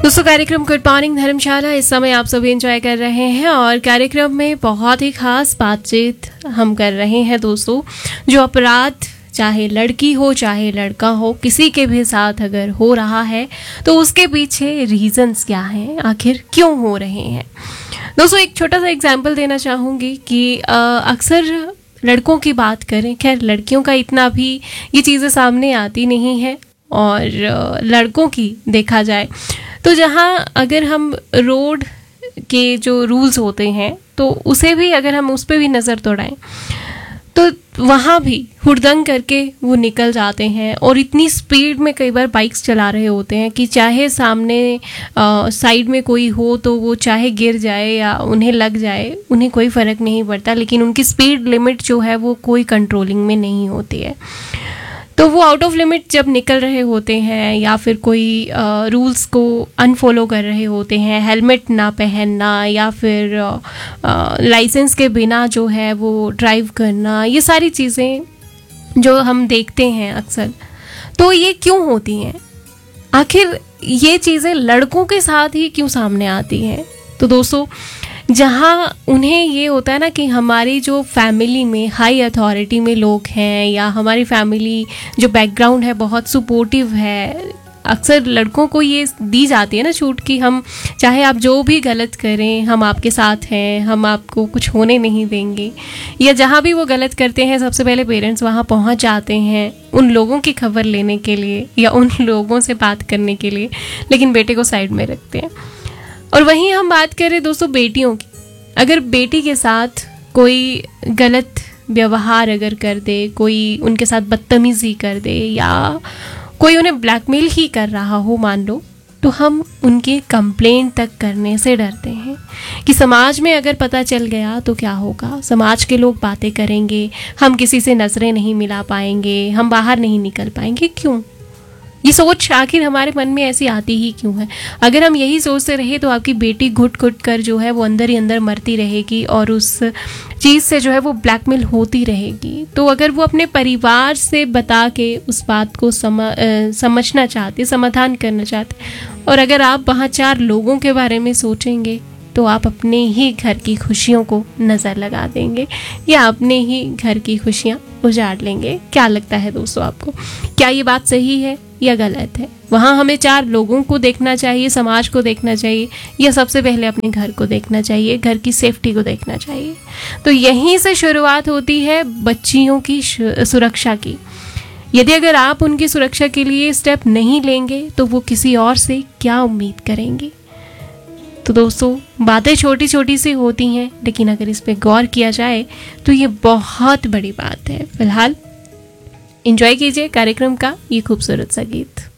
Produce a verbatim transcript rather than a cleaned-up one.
दोस्तों, कार्यक्रम good morning धर्मशाला इस समय आप सभी एंजॉय कर रहे हैं और कार्यक्रम में बहुत ही खास बातचीत हम कर रहे हैं दोस्तों। जो अपराध चाहे लड़की हो चाहे लड़का हो, किसी के भी साथ अगर हो रहा है तो उसके पीछे रीजंस क्या हैं, आखिर क्यों हो रहे हैं। दोस्तों, एक छोटा सा एग्जांपल देना चाहूँगी कि अक्सर लड़कों की बात करें, खैर लड़कियों का इतना भी ये चीज़ें सामने आती नहीं है, और लड़कों की देखा जाए तो जहाँ अगर हम रोड के जो रूल्स होते हैं तो उसे भी अगर हम उस पर भी नज़र दौड़ाएं तो वहाँ भी हुड़दंग करके वो निकल जाते हैं, और इतनी स्पीड में कई बार बाइक्स चला रहे होते हैं कि चाहे सामने आ, साइड में कोई हो तो वो चाहे गिर जाए या उन्हें लग जाए, उन्हें कोई फ़र्क नहीं पड़ता, लेकिन उनकी स्पीड लिमिट जो है वो कोई कंट्रोलिंग में नहीं होती है। तो वो आउट ऑफ लिमिट जब निकल रहे होते हैं या फिर कोई रूल्स को अनफॉलो कर रहे होते हैं, हेलमेट ना पहनना या फिर लाइसेंस के बिना जो है वो ड्राइव करना, ये सारी चीज़ें जो हम देखते हैं अक्सर, तो ये क्यों होती हैं? आखिर ये चीज़ें लड़कों के साथ ही क्यों सामने आती हैं? तो दोस्तों, जहाँ उन्हें ये होता है ना कि हमारी जो फैमिली में हाई अथॉरिटी में लोग हैं या हमारी फैमिली जो बैकग्राउंड है बहुत सपोर्टिव है, अक्सर लड़कों को ये दी जाती है ना छूट कि हम चाहे आप जो भी गलत करें हम आपके साथ हैं, हम आपको कुछ होने नहीं देंगे। या जहाँ भी वो गलत करते हैं सबसे पहले पेरेंट्स वहाँ पहुँच जाते हैं उन लोगों की खबर लेने के लिए या उन लोगों से बात करने के लिए, लेकिन बेटे को साइड में रखते हैं। और वहीं हम बात करें दोस्तों बेटियों की, अगर बेटी के साथ कोई गलत व्यवहार अगर कर दे, कोई उनके साथ बदतमीज़ी कर दे या कोई उन्हें ब्लैकमेल ही कर रहा हो मान लो, तो हम उनके कंप्लेंट तक करने से डरते हैं कि समाज में अगर पता चल गया तो क्या होगा, समाज के लोग बातें करेंगे, हम किसी से नज़रें नहीं मिला पाएंगे, हम बाहर नहीं निकल पाएंगे। क्यों? ये सोच आखिर हमारे मन में ऐसी आती ही क्यों है? अगर हम यही सोचते रहे तो आपकी बेटी घुट घुट कर जो है वो अंदर ही अंदर मरती रहेगी और उस चीज़ से जो है वो ब्लैकमेल होती रहेगी। तो अगर वो अपने परिवार से बता के उस बात को सम, आ, समझना चाहते, समाधान करना चाहते, और अगर आप वहाँ चार लोगों के बारे में सोचेंगे तो आप अपने ही घर की खुशियों को नज़र लगा देंगे या अपने ही घर की खुशियाँ उजाड़ लेंगे। क्या लगता है दोस्तों आपको, क्या ये बात सही है या गलत है? वहाँ हमें चार लोगों को देखना चाहिए, समाज को देखना चाहिए, या सबसे पहले अपने घर को देखना चाहिए, घर की सेफ्टी को देखना चाहिए? तो यहीं से शुरुआत होती है बच्चियों की सुरक्षा की। यदि अगर आप उनकी सुरक्षा के लिए स्टेप नहीं लेंगे तो वो किसी और से क्या उम्मीद करेंगे? तो दोस्तों, बातें छोटी छोटी सी होती हैं, लेकिन अगर इस पे गौर किया जाए तो ये बहुत बड़ी बात है। फिलहाल एंजॉय कीजिए कार्यक्रम का ये खूबसूरत सा गीत।